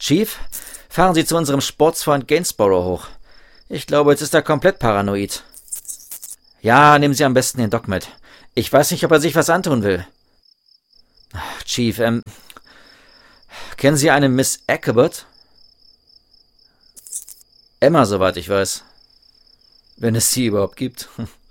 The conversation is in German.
Chief, fahren Sie zu unserem Sportsfreund Gainsborough hoch. Ich glaube, jetzt ist er komplett paranoid. Ja, nehmen Sie am besten den Doc mit. Ich weiß nicht, ob er sich was antun will. Chief, kennen Sie eine Miss Eckebert? Emma, soweit ich weiß. Wenn es sie überhaupt gibt.